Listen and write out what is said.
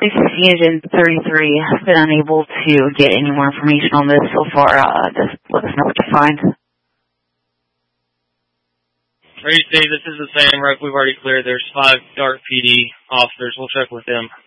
This is Agent 33. I've been unable to get any more information on this so far. Just let us know what you find. Ready, Steve, this is the same rope we've already cleared. There's 5 Dark PD officers. We'll check with them.